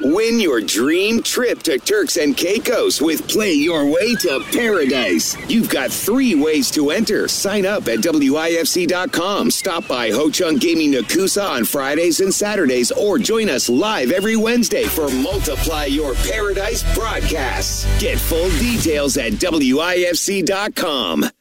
Win your dream trip to Turks and Caicos with Play Your Way to Paradise. You've got 3 ways to enter. Sign up at WIFC.com. Stop by Ho Chunk Gaming Nakusa on Fridays and Saturdays, or join us live every Wednesday for Multiply Your Paradise broadcasts. Get full details at WIFC.com.